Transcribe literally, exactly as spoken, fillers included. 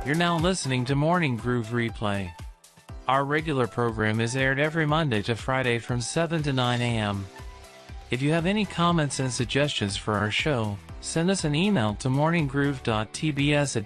You're now listening to Morning Groove Replay. Our regular program is aired every Monday to Friday from seven to nine a m If you have any comments and suggestions for our show, send us an email to morning groove dot t b s at